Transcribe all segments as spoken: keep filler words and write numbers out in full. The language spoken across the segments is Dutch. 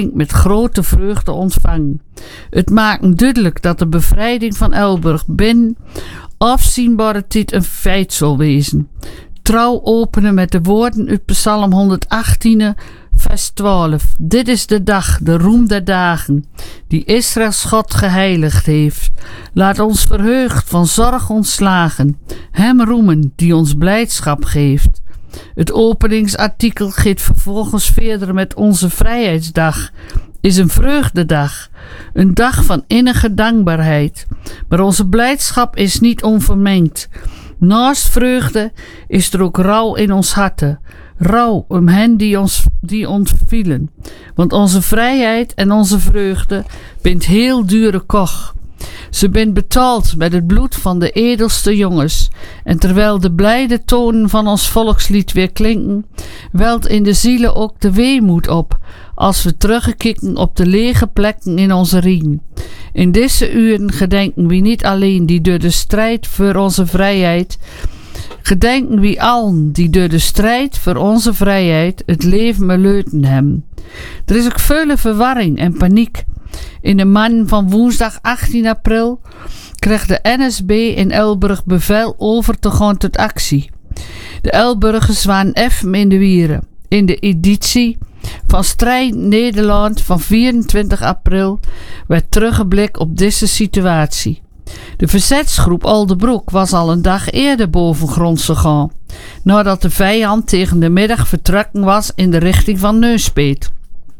met grote vreugde ontvangen. Het maakt duidelijk dat de bevrijding van Elburg binnen afzienbare tijd een feit zal wezen. Trouw openen met de woorden uit Psalm honderdachttien, vers twaalf. Dit is de dag, de roem der dagen, die Israëls God geheiligd heeft. Laat ons verheugd van zorg ontslagen, hem roemen die ons blijdschap geeft. Het openingsartikel gaat vervolgens verder met onze vrijheidsdag. Is een vreugdedag, een dag van innige dankbaarheid. Maar onze blijdschap is niet onvermengd. Naast vreugde is er ook rouw in ons harten. Rouw om hen die ons die ontvielen. Want onze vrijheid en onze vreugde bent heel dure koch. Ze bent betaald met het bloed van de edelste jongens. En terwijl de blijde tonen van ons volkslied weer klinken, welt in de zielen ook de weemoed op, als we terugkijken op de lege plekken in onze rien. In deze uren gedenken we niet alleen die door de strijd voor onze vrijheid, gedenken we allen die door de strijd voor onze vrijheid het leven meleuten hebben. Er is ook veel verwarring en paniek. In de man van woensdag achttien april kreeg de N S B in Elburg bevel over te gaan tot actie. De Elburgers waren even in de wieren. In de editie van Strijd Nederland van vierentwintig april werd teruggeblikt op deze situatie. De verzetsgroep Oldebroek was al een dag eerder bovengronds gegaan, nadat de vijand tegen de middag vertrokken was in de richting van Neuspeet.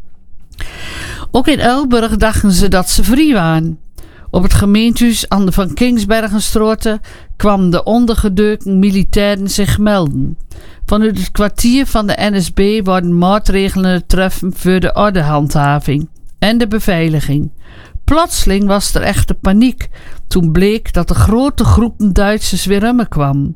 Ook in Elburg dachten ze dat ze vrij waren. Op het gemeentehuis aan de Van Kingsbergenstraat kwamen de ondergedoken militairen zich melden. Vanuit het kwartier van de N S B worden maatregelen getroffen voor de ordehandhaving en de beveiliging. Plotseling was er echter paniek toen bleek dat de grote groepen Duitsers weer rummenkwamen.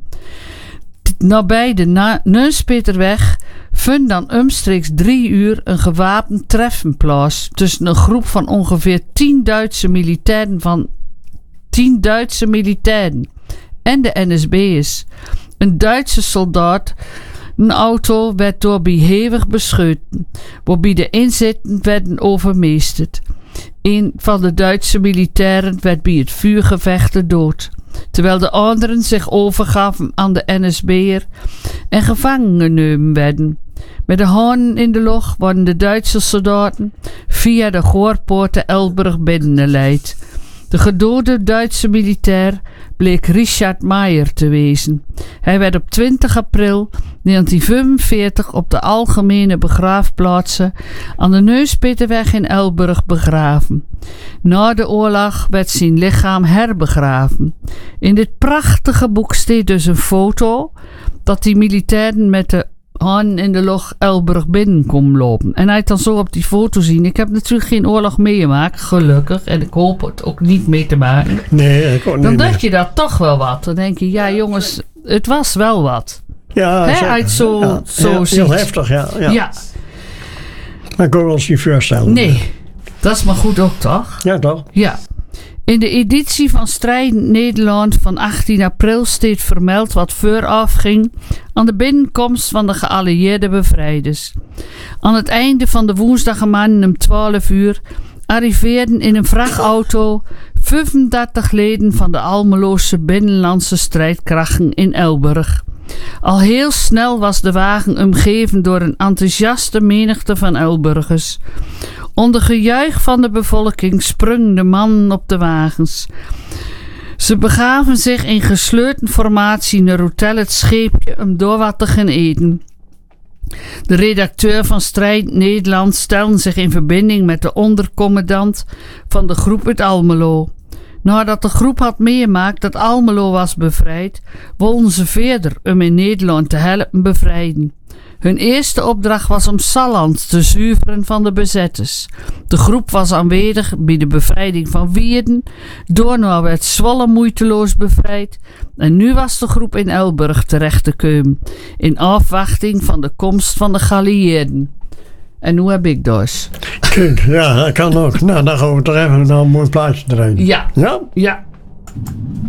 Nabij de Neuspeterweg vond dan omstreeks drie uur een gewapend treffen plaats tussen een groep van ongeveer tien Duitse militairen van tien Duitse militairen en de N S B'ers. Een Duitse soldaat, een auto werd door hevig beschoten, waarbij de inzittenden werden overmeesterd. Een van de Duitse militairen werd bij het vuurgevecht dood, terwijl de anderen zich overgaven aan de N S B'er en gevangen genomen werden. Met de handen in de lucht worden de Duitse soldaten via de Goorpoorten Elburg binnengeleid. De gedode Duitse militair bleek Richard Meijer te wezen. Hij werd op twintig april negentien vijfenveertig op de algemene begraafplaatsen aan de Neuspeterweg in Elburg begraven. Na de oorlog werd zijn lichaam herbegraven. In dit prachtige boek staat dus een foto dat die militairen met de handen in de lucht Elburg binnen kon lopen. En hij dan zo op die foto zien. Ik heb natuurlijk geen oorlog meegemaakt, gelukkig. En ik hoop het ook niet mee te maken. Nee, ik ook niet. Dan dacht je dat toch wel wat. Dan denk je, ja jongens, het was wel wat. Ja, He, uit zo, ja, zo ja, ziet. heel heftig, ja. ja. ja. Maar ik kan ons niet voorstellen. Nee, dat is maar goed ook toch? Ja, toch? Ja. In de editie van Strijd Nederland van achttien april staat vermeld wat vooraf ging aan de binnenkomst van de geallieerde bevrijders. Aan het einde van de woensdagmiddag om twaalf uur arriveerden in een vrachtauto vijfendertig leden van de Almeloze binnenlandse strijdkrachten in Elburg. Al heel snel was de wagen omgeven door een enthousiaste menigte van Elburgers. Onder gejuich van de bevolking sprongen de mannen op de wagens. Ze begaven zich in gesleurde formatie naar Hotel het Scheepje om door wat te gaan eten. De redacteur van Strijd Nederland stelde zich in verbinding met de ondercommandant van de groep uit Almelo. Nadat de groep had meegemaakt dat Almelo was bevrijd, wilden ze verder om in Nederland te helpen bevrijden. Hun eerste opdracht was om Salland te zuiveren van de bezetters. De groep was aanwezig bij de bevrijding van Wierden. Doornau werd Zwolle moeiteloos bevrijd. En nu was de groep in Elburg terecht te komen, in afwachting van de komst van de geallieerden. En nu heb ik dus. Kijk, ja, dat kan ook. Nou, dan gaan we er even naar een mooi plaatje draaien. Ja. Ja? Ja.